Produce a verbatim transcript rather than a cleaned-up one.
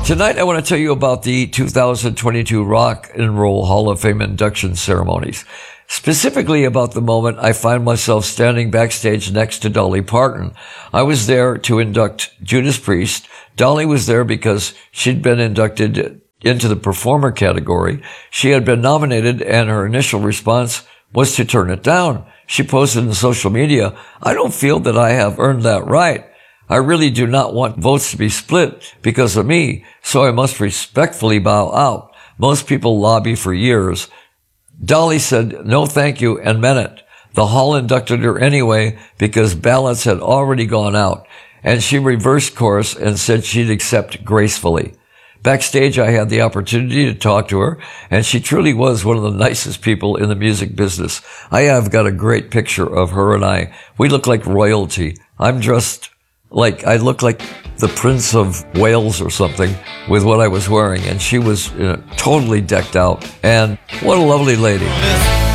Tonight, I want to tell you about the two thousand twenty-two Rock and Roll Hall of Fame induction ceremonies. Specifically about the moment I find myself standing backstage next to Dolly Parton. I was there to induct Judas Priest. Dolly was there because she'd been inducted into the performer category. She had been nominated, and her initial response was to turn it down. She posted on social media, "I don't feel that I have earned that right. I really do not want votes to be split because of me, so I must respectfully bow out. Most people lobby for years." Dolly said no thank you and meant it. The hall inducted her anyway because ballots had already gone out, and she reversed course and said she'd accept gracefully. Backstage, I had the opportunity to talk to her, and she truly was one of the nicest people in the music business. I have got a great picture of her and I. We look like royalty. I'm dressed like, I look like the Prince of Wales or something with what I was wearing, and she was, you know, totally decked out. And what a lovely lady.